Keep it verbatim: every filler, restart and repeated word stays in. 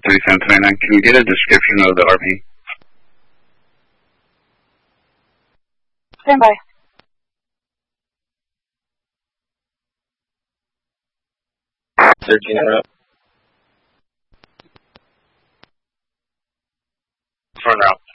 three seven three nine. Can we get a description of the R P? Stand by. thirteen and up. For now.